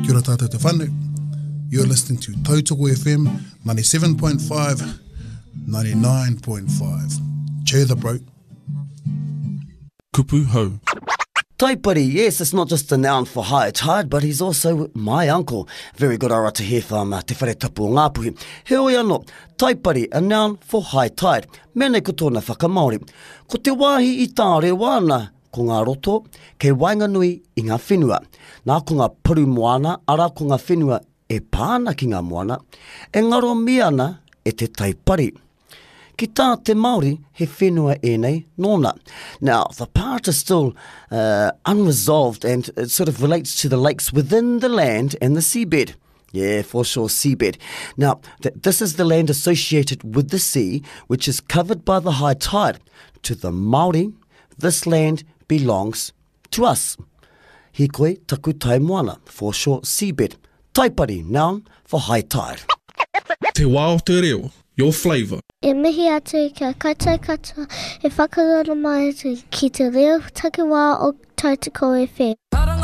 Kia ora tātou te whanu. You're listening to Tautoko FM 97.5, 99.5. Cheer the bro. Kupu hau. Taipari, yes, it's not just a noun for high tide, but he's also my uncle. Very good ara te he from Te Whare Tapu o Ngāpuhi. Heoi anō, taipari, a noun for high tide. Mene ko tōna whakamaori. Ko te wāhi I tā rewana, ko ngā roto, kei wainganui I ngā whenua. Nā ko ngā paru moana, ara ko ngā whenua e pāna ki ngā moana, e ngaro miana e te taipari. Ki tā te Māori, he whenua e nei nōna. Now, the part is still unresolved and it sort of relates to the lakes within the land and the seabed. Yeah, for sure, seabed. Now, this is the land associated with the sea, which is covered by the high tide. To the Māori, this land belongs to us. Hikoi taku tai moana, for short seabed. Taipari, noun for high tide. Te wā o te reo, your flavour. E mihi atu kia kaitai katoa, e whakarara mai atu ki te reo takiwā o Tautoko FM.